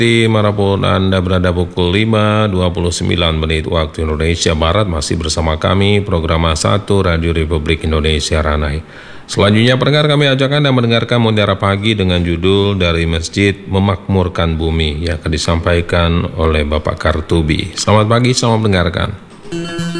Dimanapun Anda berada, pukul 5.29 waktu Indonesia Barat, masih bersama kami program A1 Radio Republik Indonesia Ranai. Selanjutnya pendengar, kami ajak Anda mendengarkan Mutiara Pagi dengan judul Dari Masjid Memakmurkan Bumi yang akan disampaikan oleh Bapak Kartubi. Selamat pagi, selamat mendengarkan.